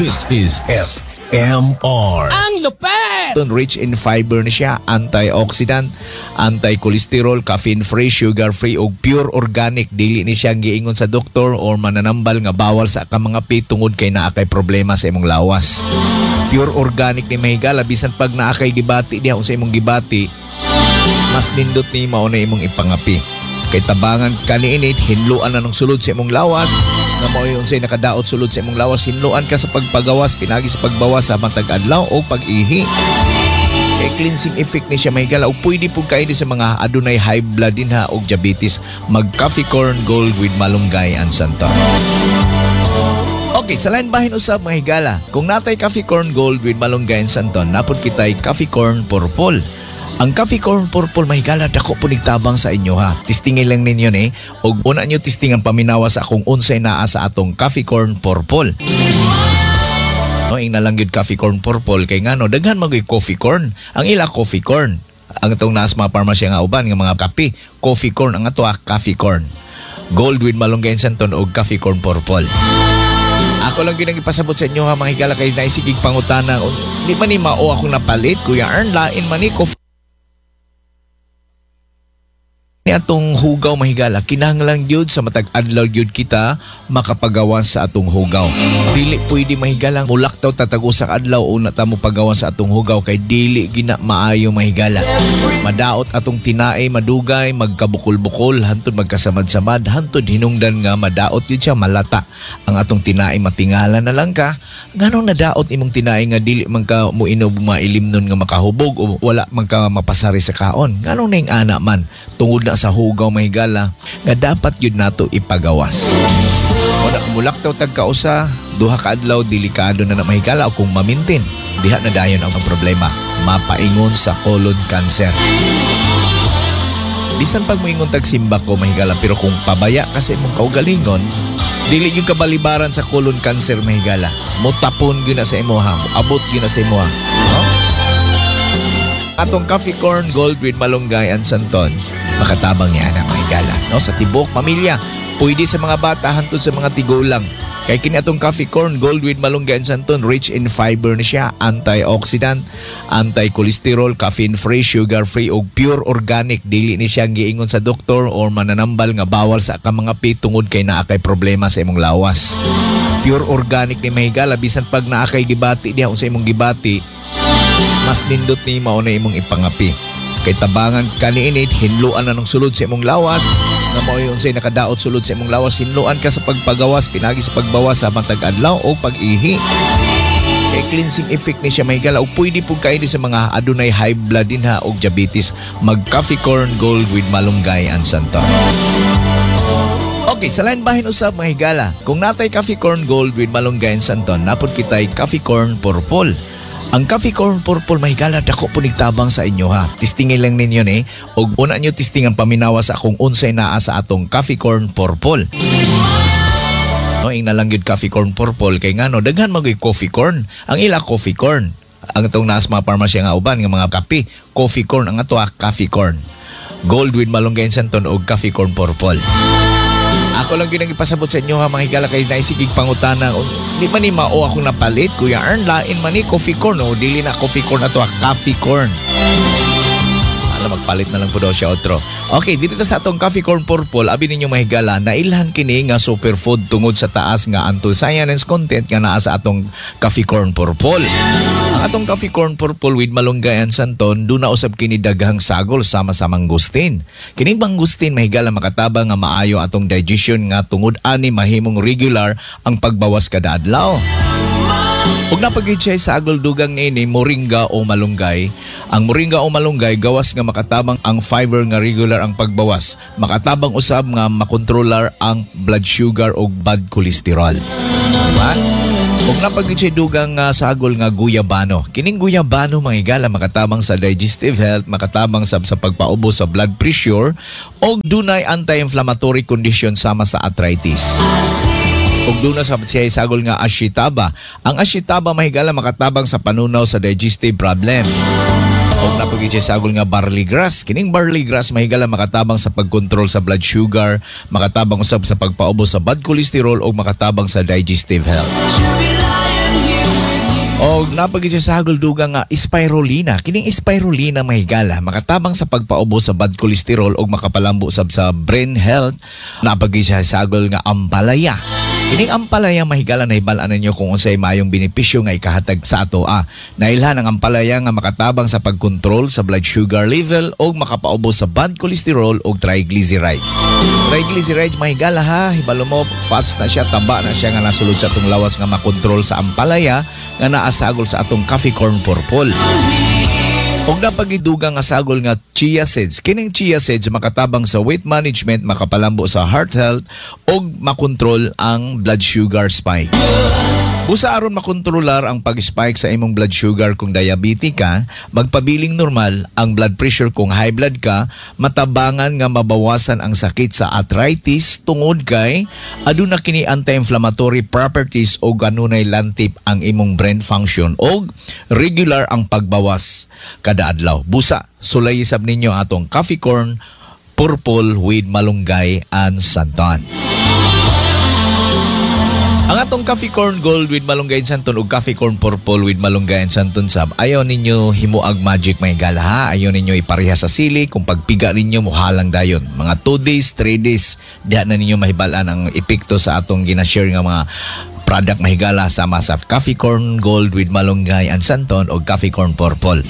This is FMR. Ang lupet! Rich in fiber ni siya, antioxidant, anti-cholesterol, caffeine-free, sugar-free ug pure organic. Dili ni siya giingon sa doktor or mananambal nga bawal sa ka mga tungod kay naa kay problema sa imong lawas. Pure organic ni mahigala bisan pag naa kay gibati diha sa imong gibati, mas nindot ni mao na imong ipangapi. Kay tabangan kaniinit, hinluan na ng sulod sa imong lawas. Nga mao yung say nakadaot sulod sa imong lawas, hinluan ka sa pagpagawas, pinagi sa pagbawas sa matag adlaw o pag-ihi. Kay cleansing effect ni siya mahigala ug pwede pug kaini sa mga adunay high blood din ha og diabetes. Mag coffee corn gold with malunggay and santon. Okay, sa lain bahin usab mahigala. Kung natay coffee corn gold with malunggay and santon, napod kitay coffee corn purple. Ang coffee corn purple mahigala dako po nigtabang sa inyo ha. Testingin lang ninyo ni og una nyo testingan paminawa sa akong unsay naa sa atong coffee corn purple. No, ing nalanggid coffee corn purple kay ngano daghan magoy coffee corn. Ang ila coffee corn. Ang itong naas mga parmasya nga uban nga mga kape, coffee corn ang ato coffee corn. Gold with malunggay and santon og coffee corn purple. Ako lang ginang ipasabot sa inyo ha mga higala kay naisigig pangutana. Di man ni mao akong napalit Kuya Ern lain man ni coffee ni atong hugaw mahigala, kinahanglan gyud sa matag adlaw gyud kita makapagawas sa atong hugaw. Dili pwede mahigalang mulaktaw tatag usa ka adlaw una ta mo pagawas sa atong hugaw kay dili gina maayo mahigala. Madaot atong tinae, madugay, magkabukol-bukol, hantod magkasamad-samad, hantod hinungdan nga madaot gyud siya malata. Ang atong tinae matingala na lang ka, nganong nadaot imong tinae nga dili man ka muinog mailimnon nga makahubog o wala man ka mapasari sa kaon. Nganong naing ana man tungod na sa hugaw mahigala nga dapat yun nato ipagawas. Wala kumulaktaw tagkausa, duha ka adlaw delikado na mahigala o kung mamintin, diha na dayon ang problema, mapaingon sa colon cancer. Bisan pag moingon tag simba ko mahigala pero kung pabaya kasi mong kaugalingon, dili yung kabalibaran sa colon cancer mahigala. Mutapon gyud na sa imuha, abot gyud na sa imuha. No? Atong coffee corn gold with malunggay and santon, makatabang niya na mahigala. No? Sa tibok pamilya, pwede sa mga bata hantod sa mga tigulang. Kay kini atong coffee corn gold with malunggay and santon, rich in fiber ni siya, antioxidant, anti-cholesterol, caffeine-free, sugar-free ug pure organic. Dili ni siya giingon sa doktor or mananambal nga bawal sa ka mga tungod kay naa kay problema sa imong lawas. Pure organic ni mahigala bisan pag naa kay gibati diha sa imong gibati, mas nindot ni mao na imong ipangapi. Kay tabangan kaniinit, hinluan na ng sulod sa imong lawas. Nga mao yung say nakadaot sulod sa imong lawas, hinluan ka sa pagpagawas, pinagi sa pagbawas sa matag adlaw o pag-ihi. Kay cleansing effect ni siya mahigala ug pwede pug kaini sa mga adunay high blood din ha og diabetes. Mag coffee corn gold with malunggay and santon. Okay, sa lain bahin usab mahigala. Kung natay coffee corn gold with malunggay and santon, napod kitay coffee corn purple. Ang coffee corn purple mahigala dako po nigtabang sa inyo ha. Testingin lang ninyo ni og una nyo testingan paminawa sa akong unsay naa sa atong coffee corn purple. No, ing nalanggid coffee corn purple kay ngano daghan magoy coffee corn. Ang ila coffee corn. Ang itong naas mga parmasya nga uban nga mga kape, coffee corn ang ato coffee corn. Gold with malunggay and santon og coffee corn purple. Ako lang ginang ipasabot sa inyo ha mga higala kay naisigig pangutana. Di man ni mao akong napalit Kuya Ern lain man ni coffee corn o dili na coffee corn ato coffee corn. Magpalit na lang po daw siya otro. Okay, dito sa atong coffee corn purple, abi ninyo mahigala, nailhan kini nga superfood tungod sa taas nga anthocyanins content nga naa sa atong coffee corn purple. Ang atong coffee corn purple with malunggay and santon, doon na usab kini daghang sagol sama-sa mangustin. Kining mangustin mahigala makatabang nga maayo atong digestion nga tungod ani mahimong regular ang pagbawas kada adlaw. Ug napagid siya sa agol dugang ni moringa o malunggay. Ang moringa o malunggay gawas nga makatabang ang fiber nga regular ang pagbawas. Makatabang usab nga makontrolar ang blood sugar o bad cholesterol. Diba? Ug napagid siya dugang sa agol nga guyabano. Kining guyabano mahigala makatabang sa digestive health, makatabang sa pagpaubos sa blood pressure ug dunay anti-inflammatory condition sama sa arthritis. Ug doon na sa siya isagol nga ashitaba. Ang ashitaba mahigala makatabang sa panunaw sa digestive problem. Ug napagid siya isagol nga barley grass. Kining barley grass mahigala makatabang sa pagkontrol sa blood sugar, makatabang usab sa pagpaubos sa bad cholesterol ug makatabang sa digestive health. O napagid siya sa hagol dugang nga spirulina. Kining spirulina mahigala makatabang sa pagpaubos sa bad cholesterol o makapalambo sab sa brain health. Napagid siya sa hagol nga ampalaya. Kining ampalaya mahigala na hibalaan ninyo kung unsay mayong benepisyo nga ikahatag sa ato. Nailhan ang ampalaya nga makatabang sa pagkontrol sa blood sugar level o makapaubos sa bad cholesterol o triglycerides. Triglycerides mahigala ha, hibalo mo fats na siya, taba na siya nga nasulod sa atong lawas nga makontrol sa ampalaya nga naasagol sa atong coffee corn purple. Og napagidugang nga sagol nga chia seeds. Kining chia seeds makatabang sa weight management, makapalambo sa heart health og makontrol ang blood sugar spike. Busa aron makontrolar ang pag-spike sa imong blood sugar kung diabetic ka, magpabiling normal ang blood pressure kung high blood ka, matabangan nga mabawasan ang sakit sa arthritis tungod kay aduna kini anti-inflammatory properties o ganunay lantip ang imong brain function o regular ang pagbawas kada adlaw. Busa sulay sab ninyo atong coffee corn purple with malunggay and santan. Ang atong coffee corn gold with malunggay and santon o coffee corn purple with malunggay and santon sab, ayaw ninyo himuag magic may gala ha. Ayaw ninyo ipareha sa sili. Kung pagpiga ninyo muhalang dayon. Mga 2 days, 3 days, diha na ninyo mahibalaan ang epekto sa atong ginashare nga mga product mahigala sama sa coffee corn gold with malunggay and santon o coffee corn purple.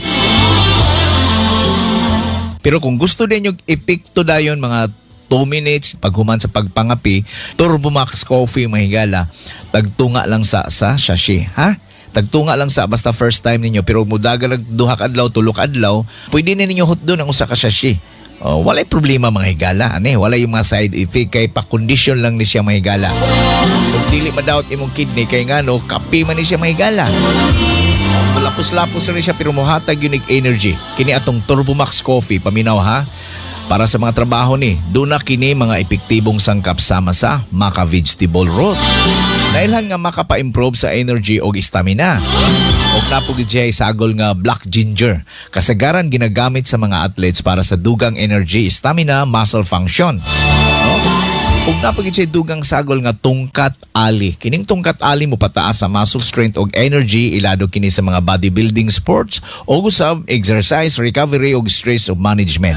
Pero kung gusto din yung epekto dayon mga 2 minutes paghuman sa pagpangapi, Turbo Max Coffee mahigala tagtunga lang sa sachet ha. Tagtunga lang sa basta first time ninyo, pero mudagan duha ka adlaw, 3 adlaw, pwede na ninyo hotdon ang usa ka sachet. Walay problema mga higala, wala yung mga side effect kay pa-condition lang ni siya mahigala. Kung dili ma-doubt imong kidney kay ngano kape man ni siya mahigala. Lapos-lapos rin siya pero mohatag unique energy. Kini atong Turbo Max Coffee paminaw ha. Para sa mga trabaho ni, doon na kini mga epektibong sangkap sama sa maca vegetable root. Nailhan nga makapa-improve sa energy o stamina. Og napugid siya sagol nga black ginger. Kasagaran ginagamit sa mga athletes para sa dugang energy, stamina, muscle function. Ug napagid siya dugang sagol nga tungkat ali. Kining tungkat ali mo pataas sa muscle strength og energy, ilado kini sa mga bodybuilding sports o usab exercise, recovery og stress management.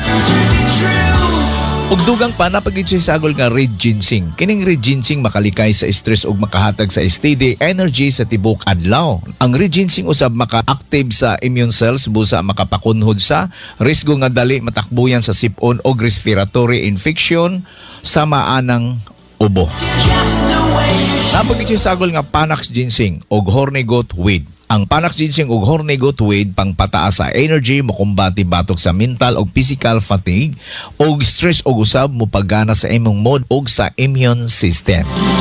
Ug dugang pa napagid siya sagol nga red ginseng. Kining red ginseng makalikay sa stress ug makahatag sa steady energy sa tibok adlaw. Ang red ginseng usab maka-active sa immune cells, busa makapakunhod sa risgo nga dali matakbuyan sa sipon og respiratory infection sa maanang ubo. Napagid siya sagol nga Panax ginseng og horny goat weed. Ang Panax ginseng ug horny goat weed pangpataas sa energy, mokumbati batok sa mental ug physical fatigue ug stress ug usab mopagana sa imong mood ug sa immune system.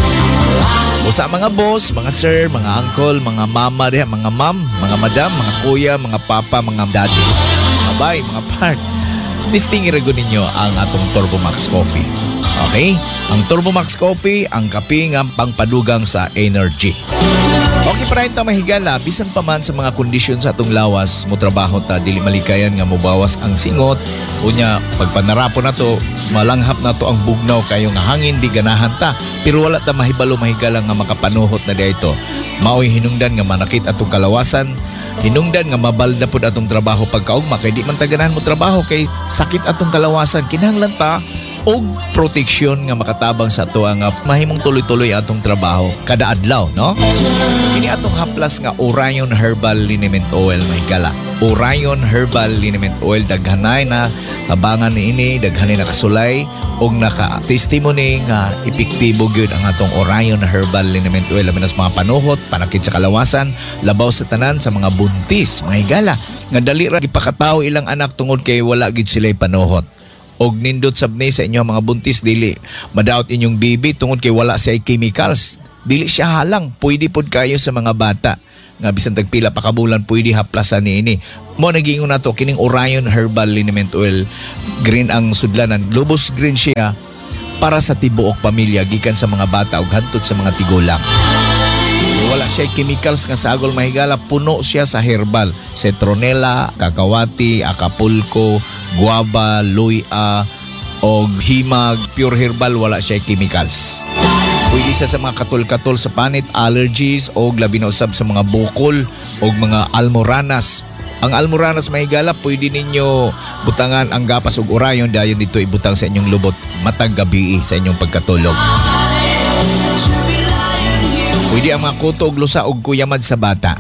Usa mga boss, mga sir, mga uncle, mga mama, mga ma'am, mga madam, mga kuya, mga papa, mga daddy, mga bay, mga part. Testing irago ninyo ang atong Turbo Max Coffee. Okay? Ang Turbo Max Coffee, ang kape nga pangpadugang sa energy. Okay pa rin ta mahigala, bisan pa man sa mga kondisyon sa atong lawas, mo trabaho ta, dili malikayan nga mobawas ang singot. Unya, pagpanarapo na to, malanghap na to ang bugnaw kayo nga hangin, di ganahan ta. Pero wala ta mahibalo mahigala nga makapanuhot na dito. Maoy hinungdan nga manakit atong kalawasan, hinungdan nga mabalda pod atong trabaho pagkaugma, kay di man taganahan mo trabaho, kay sakit atong kalawasan, kinahanglan ta og proteksyon nga makatabang sa ato nga mahimong tuloy-tuloy atong trabaho kada adlaw, no? Kini atong haplas nga Orion Herbal Liniment Oil mahigala. Orion Herbal Liniment Oil daghanay na tabangan niini, daghanay na kasulay og naka-testimony nga epektibo gyud ang atong Orion Herbal Liniment Oil labi na sa mga panuhot, panakit sa kalawasan, labaw sa tanan sa mga buntis, mahigala nga dali ra gipakataw ilang anak tungod kay wala gid sila'y panuhot. Og nindot sabni sa inyo mga buntis, dili madaot inyong baby tungod kay wala siya chemicals, dili siya halang, pwede pod kayo sa mga bata nga bisan tagpila pa kabulan pwede haplasan niini. Mo nagiingon nato kining Orion Herbal Liniment Oil, green ang sudlanan, lubos green siya para sa tibuok pamilya gikan sa mga bata ug hantod sa mga tigulang. Wala siya chemicals nga sagol mahigala, puno siya sa herbal, citronella, kakawati, acapulco, guava, luya, og himag, pure herbal, wala siya chemicals. Pwede siya sa mga katul-katul sa panit, allergies o labi na usab sa mga bukol o mga almoranas. Ang almoranas mahigala, pwede ninyo butangan ang gapas ug orayon dayon dito ibutang sa inyong lubot matag gabi sa inyong pagkatulog. Pwede ang mga kuto ug lusa ug kuyamad sa bata.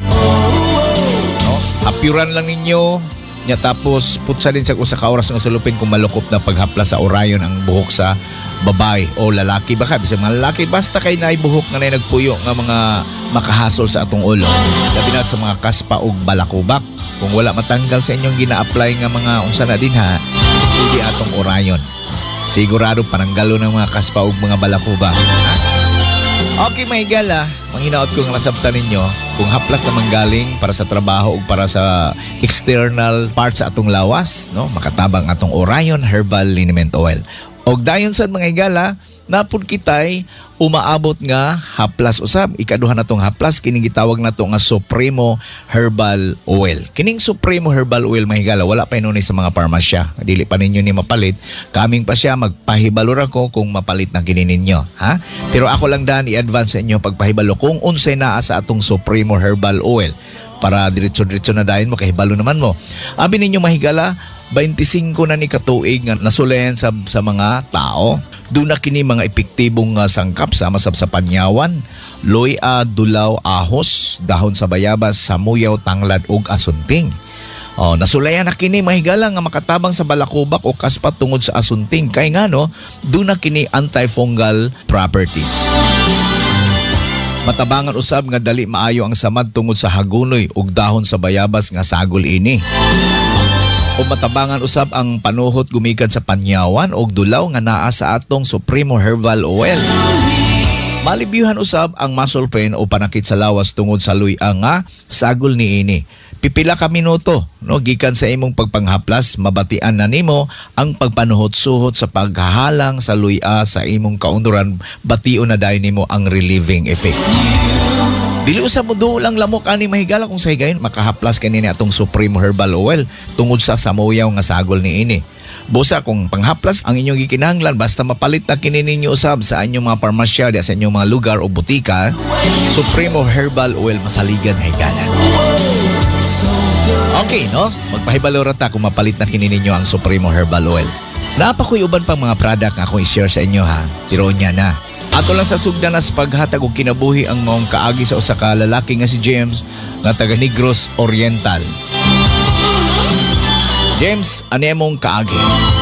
No? Apyuran lang ninyo nya tapos putsa din sa usa ka oras nga sulupin kung malukop na paghaplas sa orayon ang buhok sa babae o lalaki. Baka bisag mga lalaki basta kay naay buhok nga nagpuyo nga mga makahasol sa atong ulo. Labi na sa mga kaspa ug balakubak. Kung wala matanggal sa inyong gina-apply nga mga unsa na din ha, pwede atong orayon. Sigurado pananggalo ng mga kaspa ug mga balakubak. Okay, mahigala. Manghinaot ko nga nasabtan ninyo kung haplas na manggaling para sa trabaho o para sa external parts sa atong lawas, no? Makatabang atong Orion Herbal Liniment Oil. Og dayon sa mga higala, napud kitay umaabot nga haplas usab. Ikaduha na tong haplas kining gitawag nato nga Supremo Herbal Oil. Kining Supremo Herbal Oil mahigala wala pa inunay sa mga parmasya. Dili pa ninyo ni mapalit. Kaming pa siya magpahibalo ra ko kung mapalit na kini ninyo, ha? Pero ako lang dan i-advance sa inyo pagpahibalo kung unsay naa sa atong Supremo Herbal Oil para diretso-diretso na dayon mo kahibalo naman mo. Abi ninyo mahigala 25 na ni katuig nga nasulayan sa mga tao. Doon na kini mga epektibong sangkap sama sa panyawan, loya, dulaw, ahos, dahon sa bayabas, samuyaw, tanglad ug asunting. Nasulayan na kini mahigala nga makatabang sa balakubak o kaspat tungod sa asunting kay nga no, doon na kini antifungal properties. Matabangan usab nga dali maayo ang samad tungod sa hagunoy ug dahon sa bayabas nga sagol ini. O matabangan usab ang panuhot gumikan sa panyawan o dulaw nga naa sa atong Supremo Herbal Oil. Malibyuhan usab ang muscle pain o panakit sa lawas tungod sa luya nga sagol niini. Pipila ka minuto no gikan sa imong pagpanghaplas mabatian na nimo ang pagpanuhot-suhot sa paghahalang sa luya sa imong kaunduran, bation na dayon nimo ang relieving effect. Dili usab mo lang lamok ani mahigala kung sa higayon makahaplas kanini atong Supremo Herbal Oil tungod sa samuyaw nga sagol niini. Busa kung panghaplas ang inyong gikinahanglan basta mapalit na kini ninyo usab sa inyong mga parmasya di sa inyong mga lugar o butika, Supremo Herbal Oil masaligan higala. Okay, no? Magpahibalo ra ta kung mapalit na kini ninyo ang Supremo Herbal Oil. Napakoy uban pang mga product nga akong i-share sa inyo ha. Tiroon niya na. Ato lang sa sugdanas paghatag og kinabuhi ang maong kaagi sa usa ka lalaki nga si James nga taga Negros Oriental. James, ano mong kaagi?